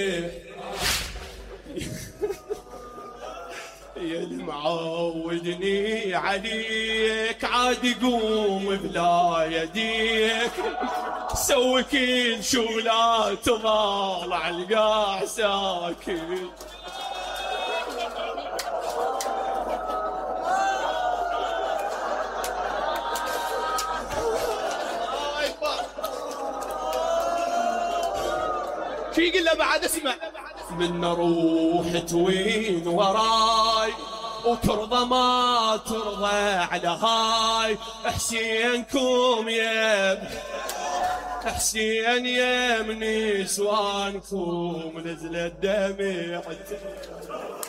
يا اللي معودني عليك عاد قوم بلا يديك، سوي كل شو لا تظل على القاع ساكت. شي يقول له بعد اسمع، من روح توين وراي وترضى ما ترضى على هاي، حسينكم يا حسين يا من نسوانكم نزلت دمعتي.